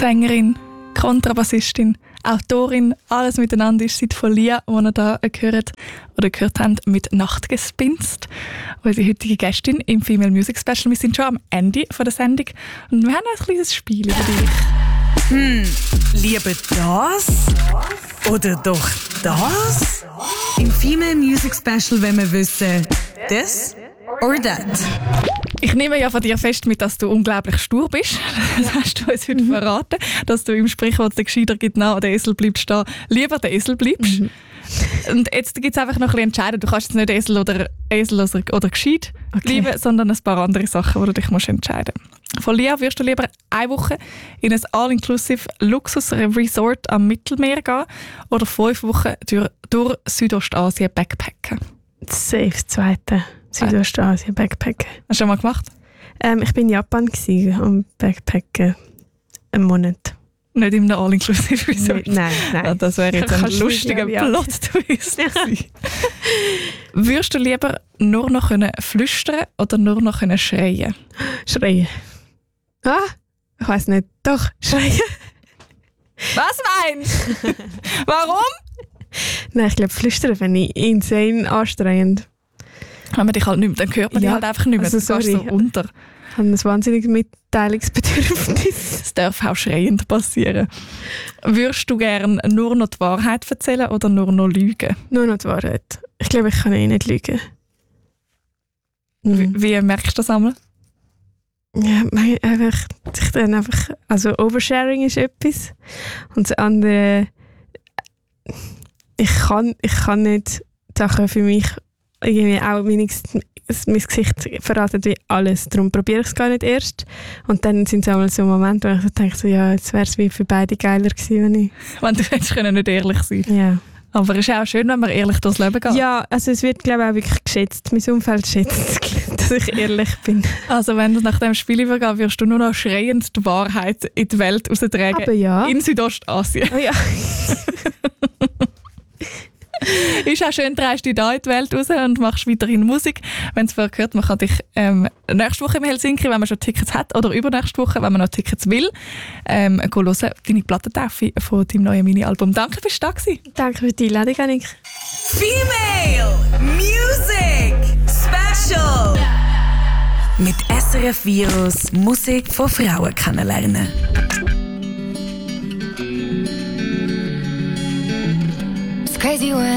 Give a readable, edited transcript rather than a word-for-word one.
Sängerin, Kontrabassistin, Autorin, alles miteinander ist seit von Lia, die ihr da gehört habt, mit Nachtgespinst. Unsere heutige Gästin im Female Music Special. Wir sind schon am Ende der Sendung und wir haben ein kleines Spiel über dich. Lieber das oder doch das? Im Female Music Special wollen wir wissen, das oder das. Ich nehme ja von dir fest mit, dass du unglaublich stur bist. Das hast du uns heute verraten. Dass du im Sprichwort «Der Gescheiter gibt nach, der Esel bleibt stehen», lieber der Esel bleibst. Und jetzt gibt es einfach noch ein bisschen entscheiden. Du kannst jetzt nicht Esel oder Gescheit bleiben, sondern ein paar andere Sachen, wo du dich musst entscheiden musst. Von Lia wirst du lieber eine Woche in ein all-inclusive Luxus-Resort am Mittelmeer gehen oder 5 Wochen durch Südostasien backpacken? Safe, zweite. Südostasien backpacken. Hast du schon mal gemacht? Ich war in Japan am Backpacken. Einen Monat. Nicht in einem all-inclusive Resort? Nein. Ja, das wäre jetzt ein lustiger Plot-Twist. Würdest du lieber nur noch flüstern oder nur noch schreien? Schreien. Ich weiss nicht. Doch, schreien. Was meinst du? Warum? Nein, ich glaube, flüstern finde ich insane anstrengend. Wenn man dich halt nicht mehr, dann hört man dich halt einfach nicht mehr. Also, du gehst so unter. Ich habe ein wahnsinniges Mitteilungsbedürfnis. Das darf auch schreiend passieren. Würdest du gerne nur noch die Wahrheit erzählen oder nur noch lügen? Nur noch die Wahrheit. Ich glaube, ich kann nicht lügen. Wie merkst du das einmal? Ja, also Oversharing ist etwas. Und das andere, ich kann nicht Sachen für mich irgendwie auch mein Gesicht verratet wie alles. Darum probiere ich es gar nicht erst. Und dann sind es einmal so Momente, wo ich denke, so, ja, jetzt wäre es wie für beide geiler gewesen, wenn du hättest nicht ehrlich sein. Ja. Aber es ist auch schön, wenn man ehrlich durchs Leben geht. Ja, also es wird, glaube ich, auch wirklich geschätzt. Mein Umfeld schätzt, dass ich ehrlich bin. Also wenn du nach dem Spiel übergehst, wirst du nur noch schreiend die Wahrheit in die Welt raustragen. Aber ja. In Südostasien. Oh ja. Ist auch schön, drehst dich da in die Welt raus und machst weiterhin Musik. Wenn es vorher gehört, man kann dich nächste Woche in Helsinki, wenn man schon Tickets hat, oder übernächste Woche, wenn man noch Tickets will, hören, deine Plattentaufe von deinem neuen Mini-Album. Danke, dass du da warst. Danke für die Einladung, Annik. Female Music Special. Mit SRF Virus Musik von Frauen kennenlernen. Crazy when